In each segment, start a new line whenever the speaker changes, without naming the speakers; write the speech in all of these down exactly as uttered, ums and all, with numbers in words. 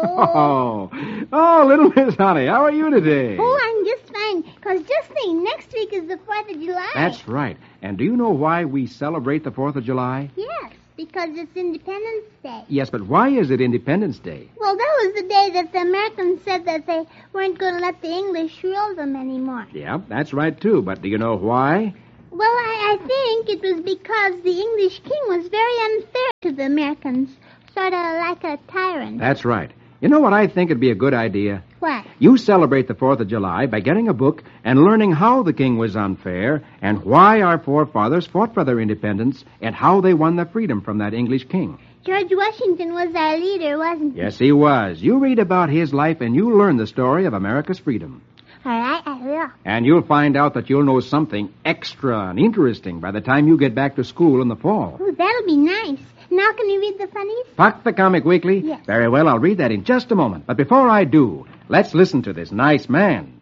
Oh, oh, little Miss Honey, how are you today?
Oh, I'm just fine. Because just think, next week is the fourth of July.
That's right. And do you know why we celebrate the fourth of July?
Yes, because it's Independence Day.
Yes, but why is it Independence Day?
Well, that was the day that the Americans said that they weren't going to let the English rule them anymore.
Yeah, that's right, too. But do you know why?
Well, I, I think it was because the English king was very unfair to the Americans, sort of like a tyrant.
That's right. You know what I think would be a good idea?
What?
You celebrate the fourth of July by getting a book and learning how the king was unfair and why our forefathers fought for their independence and how they won their freedom from that English king.
George Washington was our leader, wasn't he?
Yes, he was. You read about his life and you learn the story of America's freedom.
All right, I will.
And you'll find out that you'll know something extra and interesting by the time you get back to school in the fall.
Oh, that'll be nice. Now can you read the funnies?
Puck the Comic Weekly?
Yes.
Very well, I'll read that in just a moment. But before I do, let's listen to this nice man.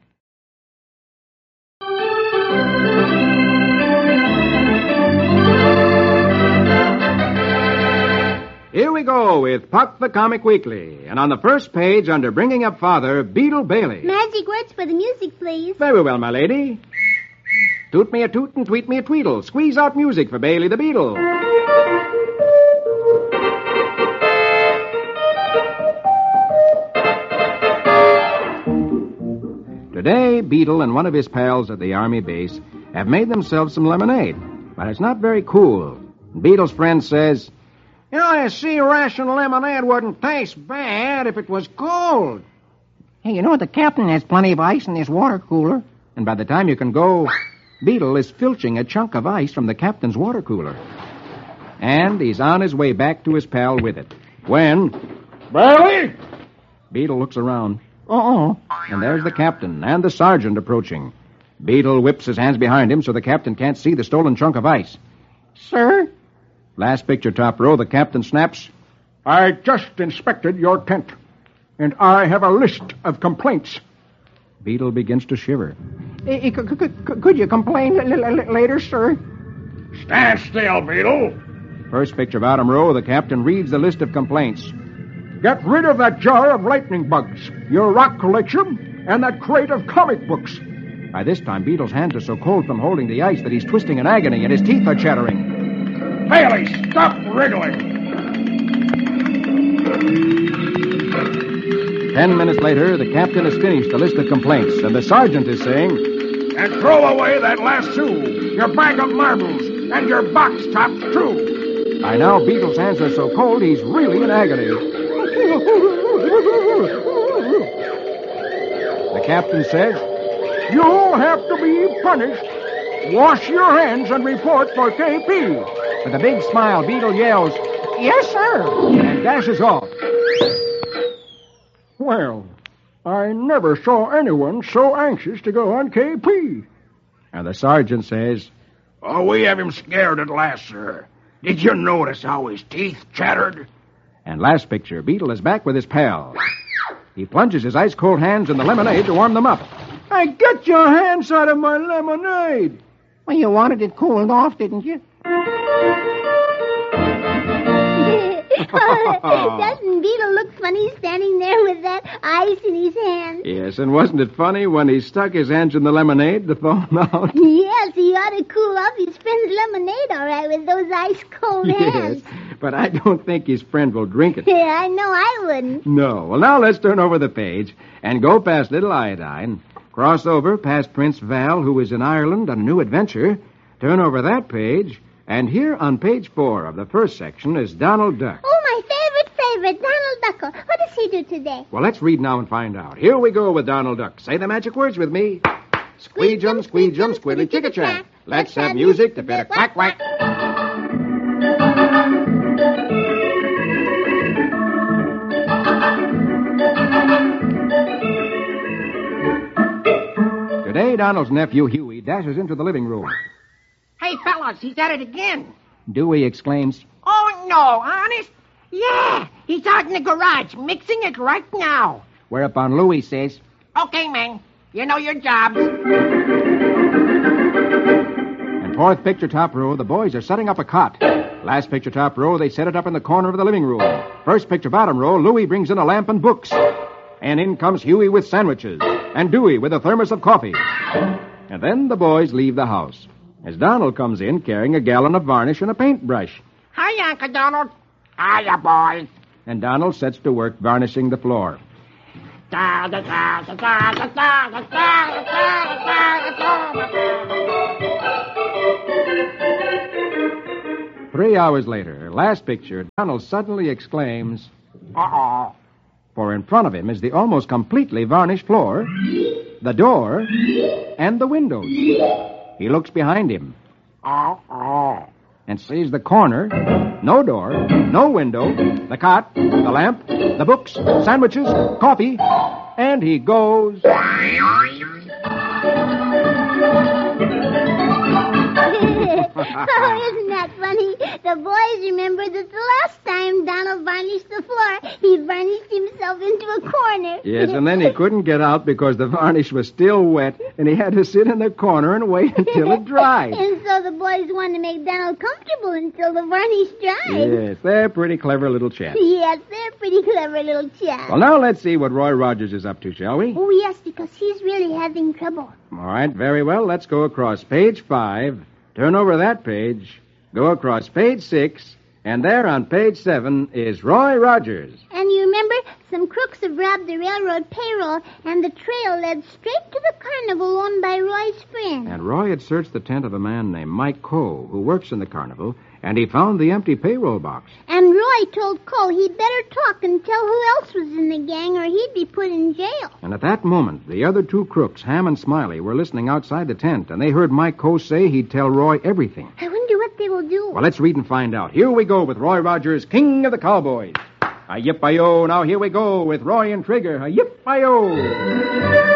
Here we go with Puck the Comic Weekly. And on the first page, under Bringing Up Father, Beetle Bailey.
Magic words for the music, please.
Very well, my lady. Toot me a toot and tweet me a tweedle. Squeeze out music for Bailey the Beetle. Today, Beetle and one of his pals at the Army base have made themselves some lemonade. But it's not very cool. Beetle's friend says, You know, this sea-ration lemonade wouldn't taste bad if it was cold.
Hey, you know, the captain has plenty of ice in his water cooler.
And by the time you can go, Beetle is filching a chunk of ice from the captain's water cooler. And he's on his way back to his pal with it. When... Bailey! Beetle looks around.
Uh-oh.
And there's the captain and the sergeant approaching. Beetle whips his hands behind him so the captain can't see the stolen chunk of ice.
Sir?
Last picture, top row, the captain snaps. I just inspected your tent, and I have a list of complaints. Beetle begins to shiver.
Eh, eh, c- c- c- Could you complain l- l- later, sir?
Stand still, Beetle.
First picture, bottom row, the captain reads the list of complaints. Get rid of that jar of lightning bugs, your rock collection, and that crate of comic books. By this time, Beetle's hands are so cold from holding the ice that he's twisting in agony and his teeth are chattering.
Bailey, stop wriggling.
Ten minutes later, the captain has finished the list of complaints, and the sergeant is saying,
And throw away that lasso, your bag of marbles, and your box tops, too.
By now, Beetle's hands are so cold he's really in agony. The captain says, You'll have to be punished. Wash your hands and report for K P. With a big smile, Beetle yells,
Yes, sir.
and dashes off. Well, I never saw anyone so anxious to go on K P. And the sergeant says,
Oh, we have him scared at last, sir. Did you notice how his teeth chattered?
And last picture, Beetle is back with his pal. He plunges his ice-cold hands in the lemonade to warm them up. Hey, get your hands out of my lemonade!
Well, you wanted it cooled off, didn't you?
Doesn't Beetle look funny standing there with that ice in his hand?
Yes, and wasn't it funny when he stuck his hands in the lemonade to thaw them out?
Yes, he ought to cool off his friend's lemonade all right with those ice-cold hands.
Yes, but I don't think his friend will drink it.
Yeah, I know I wouldn't.
No. Well, now let's turn over the page and go past Little Iodine, cross over past Prince Val, who is in Ireland on a new adventure, turn over that page, and here on page four of the first section is Donald Duck.
Oh, my favorite, favorite, Donald Duckle. What does he do today?
Well, let's read now and find out. Here we go with Donald Duck. Say the magic words with me. Squeejum, squeejum, squiddly chicka-chack. Let's have music to fit a quack-quack. Today, Donald's nephew, Huey, dashes into the living room.
Hey, fellas, he's at it again.
Dewey exclaims,
Oh, no, honest? Yeah, he's out in the garage, mixing it right now.
whereupon Louie says,
Okay, man, you know your jobs.
And Fourth picture, top row, the boys are setting up a cot. Last picture, top row, they set it up in the corner of the living room. First picture, bottom row, Louie brings in a lamp and books. And in comes Huey with sandwiches. And Dewey with a thermos of coffee. And then the boys leave the house. As Donald comes in carrying a gallon of varnish and a paintbrush.
Hi, Uncle Donald.
Hiya, boys.
And Donald sets to work varnishing the floor.
Da, da, da, da, da, da, da, da, da, da, da, da.
Three hours later, last picture, Donald suddenly exclaims,
Uh-oh.
For in front of him is the almost completely varnished floor, the door, and the windows. He looks behind him
Uh-oh.
and sees the corner, no door, no window, the cot, the lamp, the books, sandwiches, coffee, and he goes...
Oh, isn't that funny? The boys remember that the last time Donald varnished the floor, he varnished himself into a corner.
Yes, and then he couldn't get out because the varnish was still wet, and he had to sit in the corner and wait until it dried.
And so the boys wanted to make Donald comfortable until the varnish dried.
Yes, they're pretty clever little chaps.
Yes, they're pretty clever little chaps.
Well, now let's see what Roy Rogers is up to, shall we?
Oh, yes, because he's really having trouble.
All right, very well. Let's go across page five, turn over that page, go across page six, and there on page seven is Roy Rogers.
And you remember, some crooks have robbed the railroad payroll, and the trail led straight to the carnival owned by Roy's friend.
And Roy had searched the tent of a man named Mike Coe, who works in the carnival, and he found the empty payroll box.
And Roy told Cole he'd better talk and tell who else was in the gang, or he'd be put in jail.
And at that moment, the other two crooks, Ham and Smiley, were listening outside the tent, and they heard Mike Coe say he'd tell Roy everything.
I wonder what they will do.
Well, let's read and find out. Here we go with Roy Rogers, King of the Cowboys. A-yip-I-yo, now here we go with Roy and Trigger. A-yip-I-yo.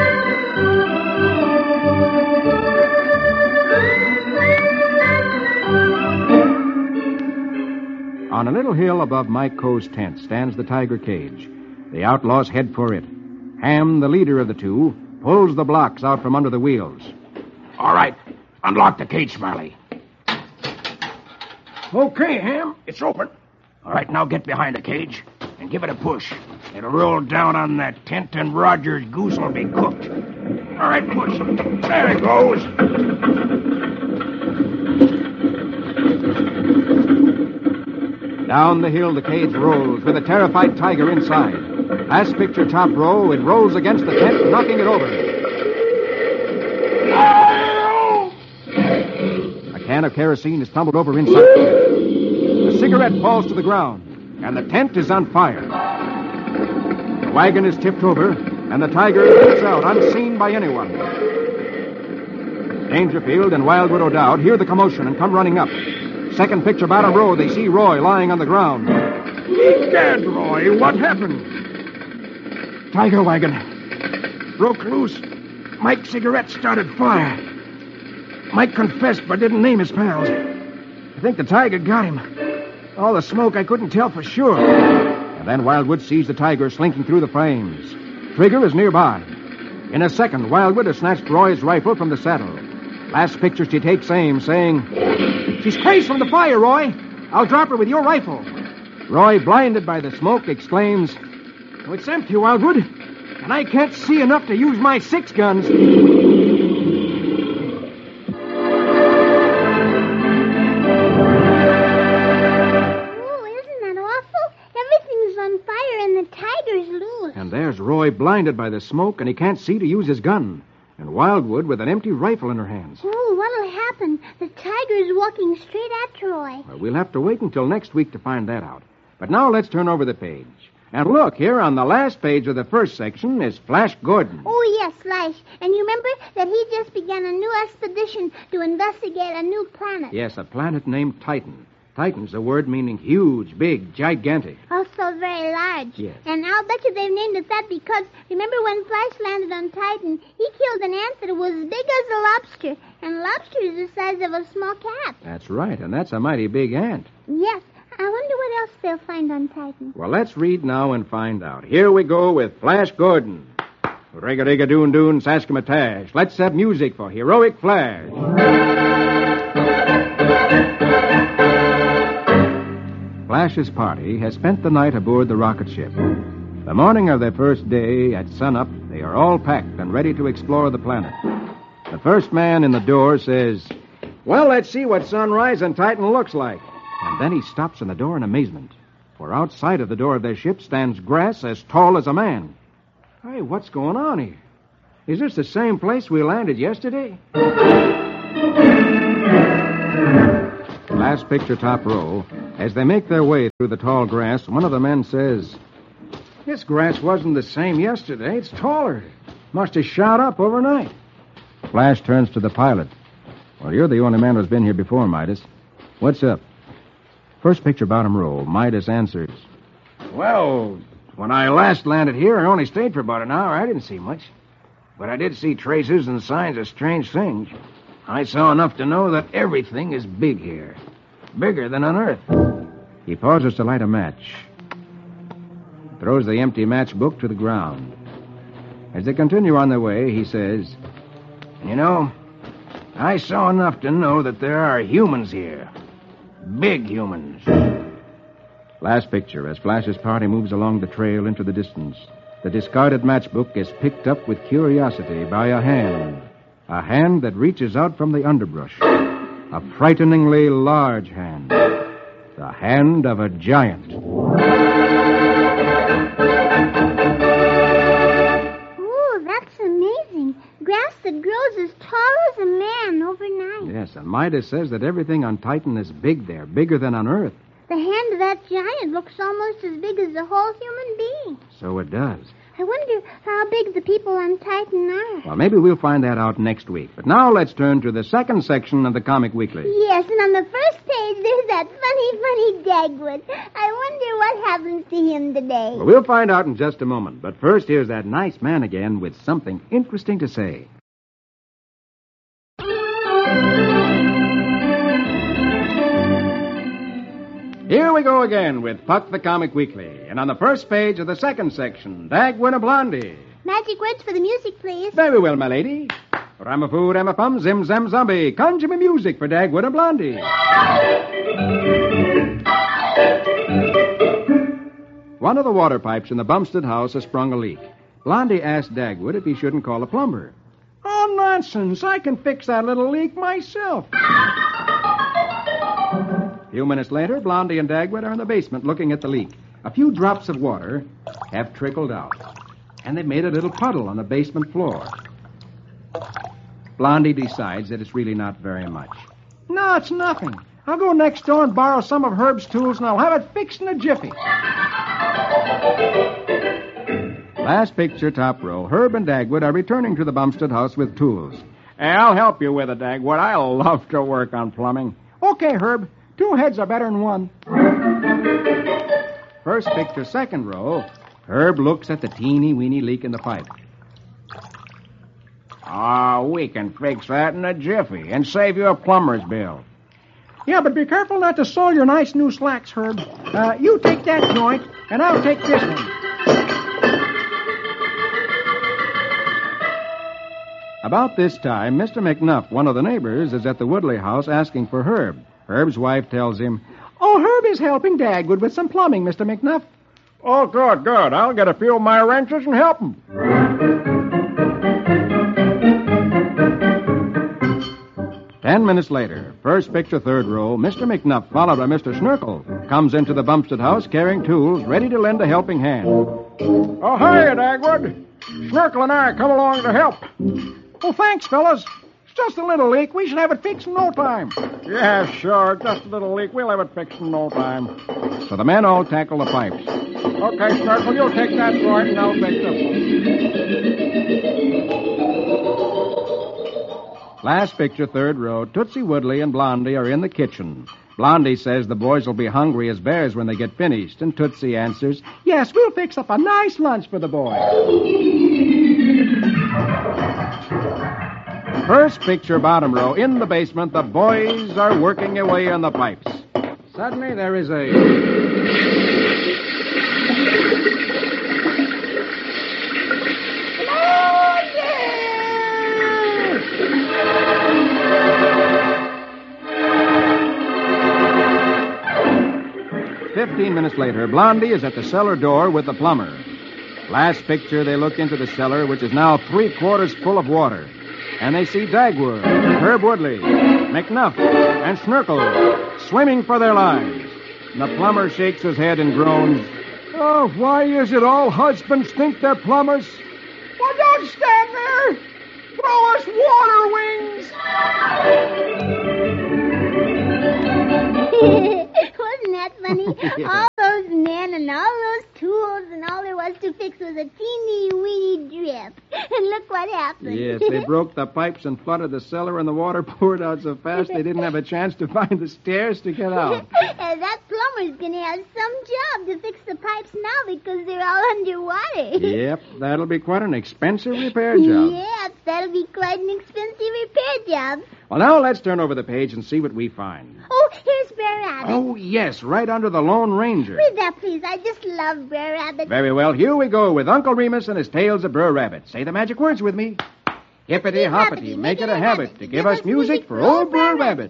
On a little hill above Mike Coe's tent stands the tiger cage. The outlaws head for it. Ham, the leader of the two, pulls the blocks out from under the wheels.
All right. Unlock the cage, Smiley. Okay, Ham. It's open. All right, now get behind the cage and give it a push. It'll roll down on that tent, and Roger's goose will be cooked. All right, push. There it goes.
Down the hill the cage rolls with a terrified tiger inside. Last picture, top row, it rolls against the tent, knocking it over. A can of kerosene is tumbled over inside the tent. A cigarette falls to the ground, and the tent is on fire. The wagon is tipped over, and the tiger leaps out unseen by anyone. Dangerfield and Wildwood O'Dowd hear the commotion and come running up. Second picture, bottom row, they see Roy lying on the ground.
He's dead, Roy. What happened?
Tiger wagon.
Broke loose. Mike's cigarette started fire. Mike confessed but didn't name his pals.
I think the tiger got him. All the smoke, I couldn't tell for sure. And then Wildwood sees the tiger slinking through the flames. Trigger is nearby. In a second, Wildwood has snatched Roy's rifle from the saddle. Last picture, she takes aim, saying, "She's crazed from the fire, Roy. I'll drop her with your rifle." Roy, blinded by the smoke, exclaims, "Oh, it's empty, Wildwood, and I can't see enough to use my six guns." And there's Roy blinded by the smoke, and he can't see to use his gun. And Wildwood with an empty rifle in her hands.
Oh, what'll happen? The tiger's walking straight at Roy.
Well, we'll have to wait until next week to find that out. But now let's turn over the page. And look, here on the last page of the first section is Flash Gordon.
Oh, yes, Flash. And you remember that he just began a new expedition to investigate a new planet.
Yes, a planet named Titan. Titan's a word meaning huge, big, gigantic.
Also very large.
Yes.
And I'll bet you they've named it that because, remember when Flash landed on Titan, he killed an ant that was as big as a lobster. And lobster is the size of a small cat.
That's right, and that's a mighty big ant.
Yes. I wonder what else they'll find on Titan.
Well, let's read now and find out. Here we go with Flash Gordon. Rig-a-dig-a-doon-doon, Saskimatash. Let's have music for Heroic Flash. Flash's party has spent the night aboard the rocket ship. The morning of their first day, at sunup, they are all packed and ready to explore the planet. The first man in the door says,
"Well, let's see what sunrise on Titan looks like."
And then he stops in the door in amazement. For outside of the door of their ship stands grass as tall as a man.
Hey, what's going on here? Is this the same place we landed yesterday?
Last picture, top row. As they make their way through the tall grass, one of the men says,
"This grass wasn't the same yesterday. It's taller. Must have shot up overnight."
Flash turns to the pilot. "Well, you're the only man who's been here before, Midas. What's up?" First picture, bottom row. Midas answers.
"Well, when I last landed here, I only stayed for about an hour. I didn't see much. But I did see traces and signs of strange things. I saw enough to know that everything is big here. Bigger than on Earth."
He pauses to light a match. Throws the empty matchbook to the ground. As they continue on their way, he says,
"You know, I saw enough to know that there are humans here. Big humans."
Last picture, as Flash's party moves along the trail into the distance. The discarded matchbook is picked up with curiosity by a hand. A hand that reaches out from the underbrush. A frighteningly large hand. The hand of a giant.
Ooh, that's amazing. Grass that grows as tall as a man overnight.
Yes, and Midas says that everything on Titan is big there, bigger than on Earth.
The hand of that giant looks almost as big as the whole human being.
So it does.
I wonder how big the people on Titan are.
Well, maybe we'll find that out next week. But now let's turn to the second section of the Comic Weekly.
Yes, and on the first page, there's that funny, funny Dagwood. I wonder what happens to him today.
Well, we'll find out in just a moment. But first, here's that nice man again with something interesting to say. Here we go again with Puck the Comic Weekly. And on the first page of the second section, Dagwood and Blondie.
Magic words for the music, please.
Very well, my lady. Ramafoo, Ramafum, Zim, Zam, Zombie. Conjure me music for Dagwood and Blondie. One of the water pipes in the Bumstead house has sprung a leak. Blondie asked Dagwood if he shouldn't call a plumber.
"Oh, nonsense. I can fix that little leak myself."
A few minutes later, Blondie and Dagwood are in the basement looking at the leak. A few drops of water have trickled out, and they've made a little puddle on the basement floor. Blondie decides that it's really not very much.
"No, it's nothing. I'll go next door and borrow some of Herb's tools, and I'll have it fixed in a jiffy."
Last picture, top row. Herb and Dagwood are returning to the Bumstead house with tools.
Hey, I'll help you with it, Dagwood. I love to work on plumbing. Okay, Herb. Two heads are better than one.
First picture, second row. Herb looks at the teeny-weeny leak in the pipe.
Ah, oh, we can fix that in a jiffy and save you a plumber's bill. Yeah, but be careful not to soil your nice new slacks, Herb. Uh, you take that joint, and I'll take this one.
About this time, Mister McNuff, one of the neighbors, is at the Woodley house asking for Herb. Herb's wife tells him,
"Oh, Herb is helping Dagwood with some plumbing, Mister McNuff." "Oh, good, good. I'll get a few of my wrenches and help him."
Ten minutes later, first picture, third row, Mister McNuff, followed by Mister Snurkle, comes into the Bumstead house carrying tools, ready to lend a helping hand.
"Oh, hiya, Dagwood. Snurkle and I come along to help." "Oh, thanks, fellas. It's just a little leak. We should have it fixed in no time." "Yeah, sure. Just a little leak. We'll have it fixed in no time."
So the men all tackle the pipes.
"Okay, Snurkle, you'll take that joint and I'll fix it."
Last picture, third row, Tootsie Woodley and Blondie are in the kitchen. Blondie says the boys will be hungry as bears when they get finished, and Tootsie answers,
"Yes, we'll fix up a nice lunch for the boys."
First picture, bottom row, in the basement, the boys are working away on the pipes. Suddenly there is a... fifteen minutes later, Blondie is at the cellar door with the plumber. Last picture, they look into the cellar, which is now three-quarters full of water. And they see Dagwood, Herb Woodley, McNuff, and Snurkle swimming for their lives. And the plumber shakes his head and groans, "Oh, why is it all husbands think they're plumbers? Well, don't stand there! Throw us water wings!"
Wasn't that funny?
Yeah.
All those men and all those tools and all there was to fix was a teeny-weeny drip. And look what happened.
Yes, they broke the pipes and flooded the cellar, and the water poured out so fast they didn't have a chance to find the stairs to get out.
And that plumber's going to have some job to fix the pipes now because they're all underwater.
Yep, that'll be quite an expensive repair job.
Yes, that'll be quite an expensive repair job.
Well, now let's turn over the page and see what we find.
Oh, here's Brer Rabbit.
Oh, yes, right under the Lone Ranger.
Read that, please. I just love Brer Rabbit.
Very well, here we go with Uncle Remus and his tales of Brer Rabbit. Say the magic words with me. Hippity-hoppity, make it a habit to give us music for old Brer Rabbit.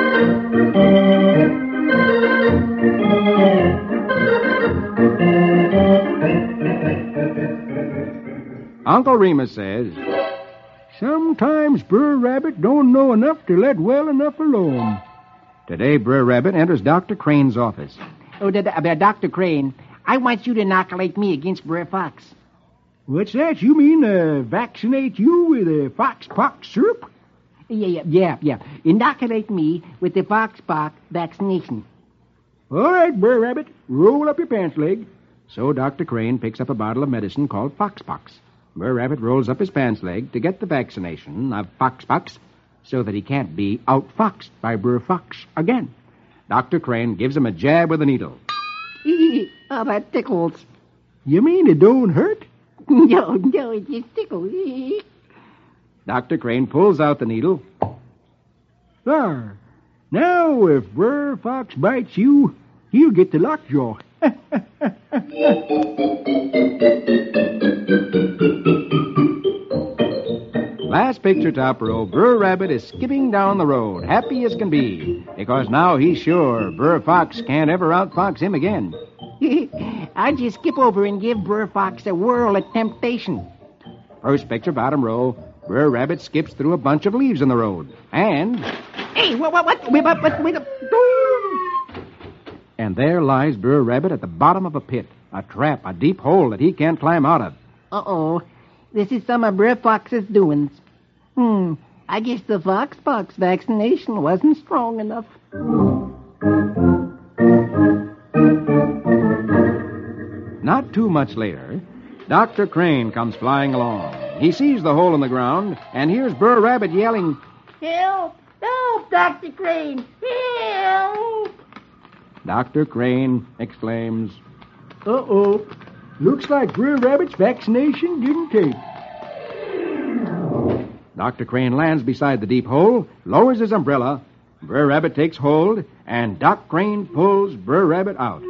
Uncle Remus says, "Sometimes Brer Rabbit don't know enough to let well enough alone." Today, Brer Rabbit enters Doctor Crane's office.
Oh, d- d- Doctor Crane, I want you to inoculate me against Brer Fox.
What's that? You mean uh, vaccinate you with a fox pox syrup?
Yeah, yeah, yeah, yeah. Inoculate me with the Fox Pox vaccination.
All right, Brer Rabbit, roll up your pants leg.
So Doctor Crane picks up a bottle of medicine called Foxpox. Brer Rabbit rolls up his pants leg to get the vaccination of Foxpox so that he can't be outfoxed by Brer Fox again. Doctor Crane gives him a jab with a needle.
Oh, that tickles.
You mean it don't hurt?
No, no, it just tickles.
Doctor Crane pulls out the needle.
There. Now, if Brer Fox bites you, he'll get the lockjaw.
Last picture top row, Brer Rabbit is skipping down the road, happy as can be, because now he's sure Brer Fox can't ever outfox him again.
I'll just skip over and give Brer Fox a whirl at temptation.
First picture, bottom row, Brer Rabbit skips through a bunch of leaves in the road. And...
Hey, what, what, what, wait, what, what, wait,
And there lies Brer Rabbit at the bottom of a pit, a trap, a deep hole that he can't climb out of.
Uh-oh. This is some of Brer Fox's doings. Hmm, I guess the Fox Pox vaccination wasn't strong enough.
Not too much later, Doctor Crane comes flying along. He sees the hole in the ground and hears Brer Rabbit yelling,
Help! Help, Doctor Crane! Help!
Doctor Crane exclaims,
Uh-oh. Looks like Brer Rabbit's vaccination didn't take.
Doctor Crane lands beside the deep hole, lowers his umbrella. Brer Rabbit takes hold, and Doc Crane pulls Brer Rabbit out.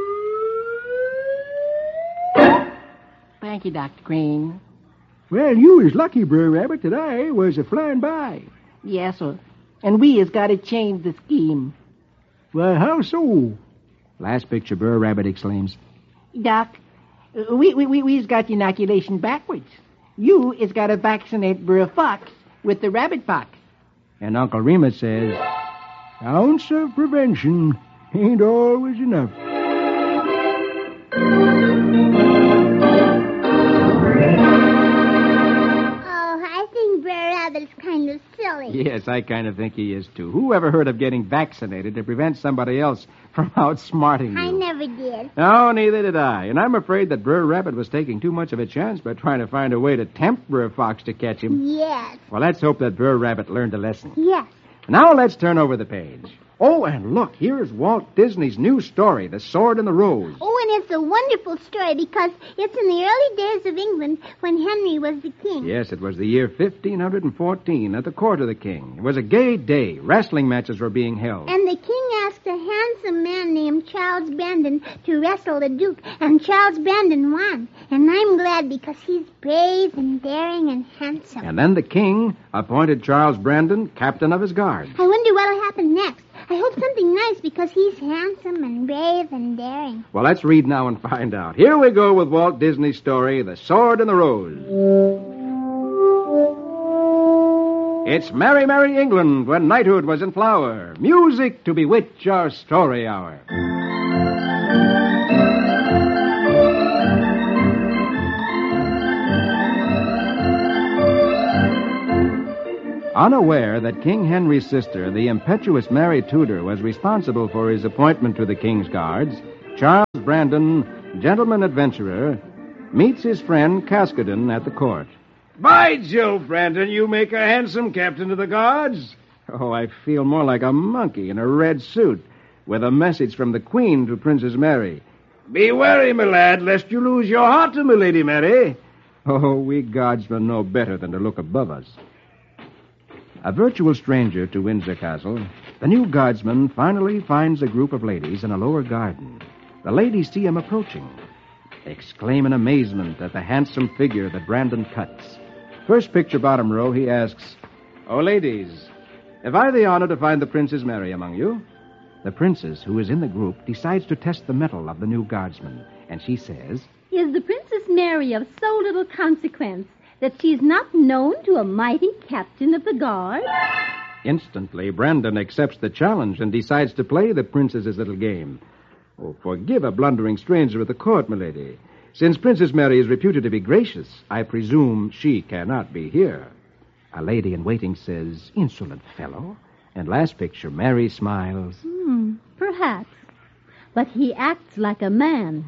Thank you, Doctor Crane.
Well, you was lucky, Brer Rabbit, that I was a flying by.
Yes, sir. And we has got to change the scheme.
Well, how so?
Last picture, Brer Rabbit exclaims,
Doc, we, we, we, we's got the inoculation backwards. You is got to vaccinate Brer Fox with the rabbit pox.
And Uncle Remus says,
Ounce of prevention ain't always enough.
Oh, I think Brer Rabbit's kind of silly.
yes, I kind of think he is, too. Who ever heard of getting vaccinated to prevent somebody else from outsmarting you?
I never did.
No, neither did I. And I'm afraid that Brer Rabbit was taking too much of a chance by trying to find a way to tempt Brer Fox to catch him.
Yes.
Well, let's hope that Brer Rabbit learned a lesson.
Yes.
Now let's turn over the page. Oh, and look, here's Walt Disney's new story, The Sword and the Rose.
Oh, and it's a wonderful story because it's in the early days of England when Henry was the king.
Yes, it was the year fifteen fourteen at the court of the king. It was a gay day. Wrestling matches were being held.
And the king asked a handsome man named Charles Brandon to wrestle the Duke, and Charles Brandon won. And I'm glad because he's brave and daring and handsome.
And then the king appointed Charles Brandon captain of his guard.
I wonder what'll happen next. I hope something nice because he's handsome and brave and daring.
Well, let's read now and find out. Here we go with Walt Disney's story, The Sword and the Rose. It's merry, merry England when knighthood was in flower. Music to bewitch our story hour. Unaware that King Henry's sister, the impetuous Mary Tudor, was responsible for his appointment to the King's Guards, Charles Brandon, gentleman adventurer, meets his friend Caskoden at the court.
By Jove, Brandon, you make a handsome captain of the guards.
Oh, I feel more like a monkey in a red suit, with a message from the Queen to Princess Mary.
Be wary, my lad, lest you lose your heart to my Lady Mary.
Oh, we guardsmen know better than to look above us. A virtual stranger to Windsor Castle, the new guardsman finally finds a group of ladies in a lower garden. The ladies see him approaching. They exclaim in amazement at the handsome figure that Brandon cuts. First picture, bottom row, he asks, "Oh, ladies, have I the honor to find the Princess Mary among you?" The princess, who is in the group, decides to test the mettle of the new guardsman, and she says,
"Is the Princess Mary of so little consequence that she is not known to a mighty captain of the guard?"
Instantly, Brandon accepts the challenge and decides to play the princess's little game. Oh, forgive a blundering stranger at the court, milady. Since Princess Mary is reputed to be gracious, I presume she cannot be here. A lady in waiting says, "Insolent fellow." And last picture, Mary smiles.
Hmm, perhaps. But he acts like a man.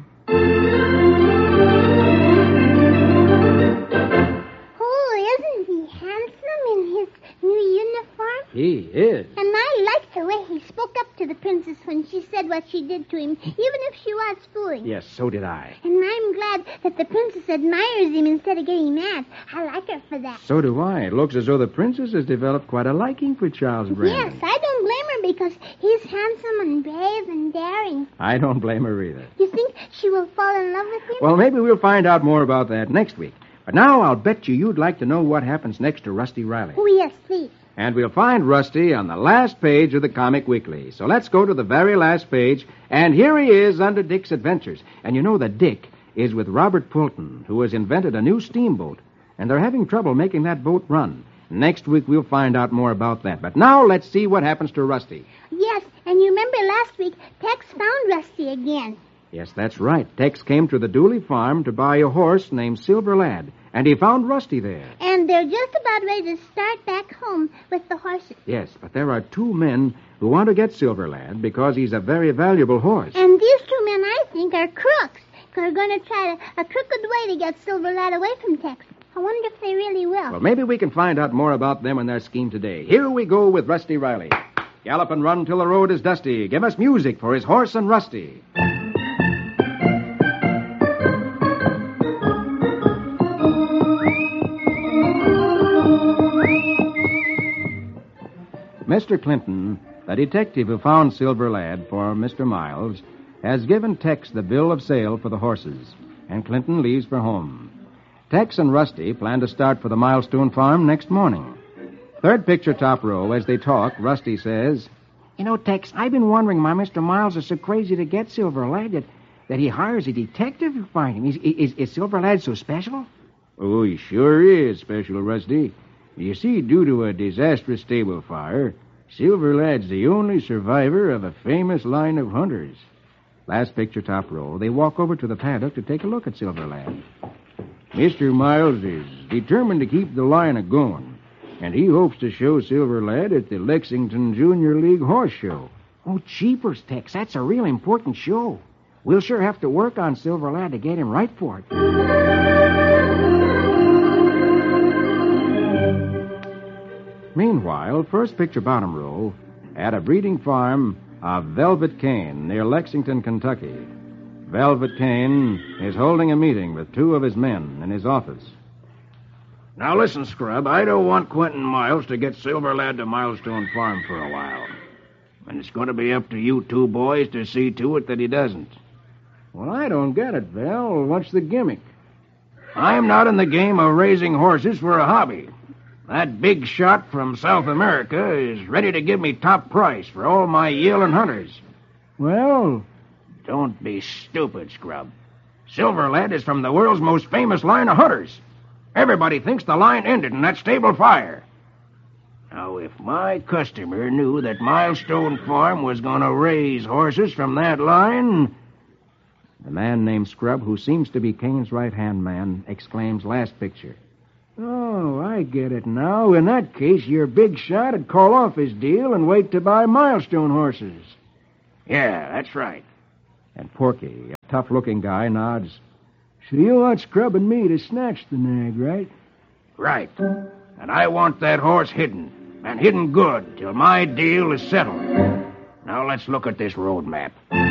Oh, isn't he handsome in his new uniform?
He is.
And I liked the way he spoke up to the princess when she said what she did to him, even if she was fooling.
Yes, so did I.
And I'm glad that the princess admires him instead of getting mad. I like her for that.
So do I. It looks as though the princess has developed quite a liking for Charles Brandon.
Yes, I don't blame her because he's handsome and brave and daring.
I don't blame her either.
You think she will fall in love with him?
Well, maybe we'll find out more about that next week. But now I'll bet you you'd like to know what happens next to Rusty Riley.
Oh, yes, please.
And we'll find Rusty on the last page of the Comic Weekly. So let's go to the very last page, and here he is under Dick's adventures. And you know that Dick is with Robert Fulton, who has invented a new steamboat, and they're having trouble making that boat run. Next week we'll find out more about that. But now let's see what happens to Rusty.
Yes, and you remember last week, Tex found Rusty again.
Yes, that's right. Tex came to the Dooley farm to buy a horse named Silver Lad, and he found Rusty there.
And they're just about ready to start back home with the horses.
Yes, but there are two men who want to get Silver Lad because he's a very valuable horse.
And these two men, I think, are crooks. They're going to try to, a crooked way to get Silver Lad away from Tex. I wonder if they really will.
Well, maybe we can find out more about them and their scheme today. Here we go with Rusty Riley. Gallop and run till the road is dusty. Give us music for his horse and Rusty. Mister Clinton, the detective who found Silver Lad for Mister Miles, has given Tex the bill of sale for the horses, and Clinton leaves for home. Tex and Rusty plan to start for the Milestone farm next morning. Third picture, top row. As they talk, Rusty says,
You know, Tex, I've been wondering why Mister Miles is so crazy to get Silver Lad that, that he hires a detective to find him. Is, is, is Silver Lad so special?
"Oh, he sure is special, Rusty. You see, due to a disastrous stable fire, Silver Lad's the only survivor of a famous line of hunters." Last picture, top row. They walk over to the paddock to take a look at Silver Lad. "Mister Miles is determined to keep the line a-going, and he hopes to show Silver Lad at the Lexington Junior League Horse Show."
Oh, jeepers, Tex, that's a real important show. We'll sure have to work on Silver Lad to get him right for it.
Meanwhile, first picture, bottom row, at a breeding farm of Velvet Cane near Lexington, Kentucky. Velvet Cane is holding a meeting with two of his men in his office.
Now listen, Scrub, I don't want Quentin Miles to get Silver Lad to Milestone Farm for a while. And it's going to be up to you two boys to see to it that he doesn't.
Well, I don't get it, Vel. What's the gimmick?
I'm not in the game of raising horses for a hobby. That big shot from South America is ready to give me top price for all my yearling hunters.
Well,
Don't be stupid, Scrub. Silverlead is from the world's most famous line of hunters. Everybody thinks the line ended in that stable fire. Now, if my customer knew that Milestone Farm was going to raise horses from that line...
The man named Scrub, who seems to be Kane's right-hand man, exclaims last picture.
oh, I get it now. In that case, your big shot would call off his deal and wait to buy Milestone horses.
Yeah, that's right.
And Porky, a tough-looking guy, nods.
So you want Scrub and me to snatch the nag, right?
Right. And I want that horse hidden, and hidden good, till my deal is settled. Now let's look at this road map.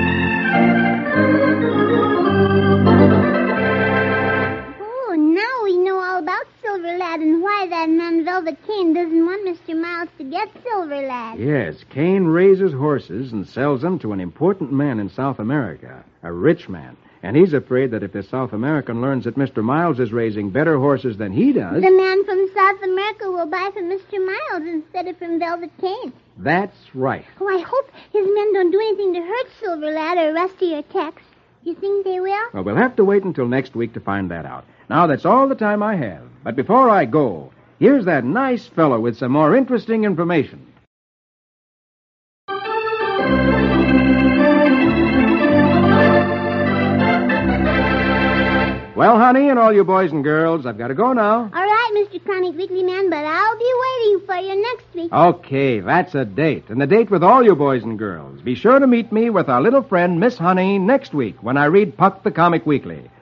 Oh, now we know all about Silverlad and why that man Velvet Kane doesn't want Mister Miles to get Silverlad.
Yes, Kane raises horses and sells them to an important man in South America, a rich man. And he's afraid that if the South American learns that Mister Miles is raising better horses than he does...
The man from South America will buy from Mister Miles instead of from Velvet Kane.
That's right.
Oh, I hope his men don't do anything to hurt Silverlad or Rusty or Tex. You think they will?
Well, we'll have to wait until next week to find that out. Now, that's all the time I have. But before I go, here's that nice fellow with some more interesting information. Well, honey, and all you boys and girls, I've got to go now.
All right, Mister Chronic Weekly Man, but I'll be waiting for you next week.
Okay, that's a date. And the date with all you boys and girls. Be sure to meet me with our little friend, Miss Honey, next week when I read Puck the Comic Weekly.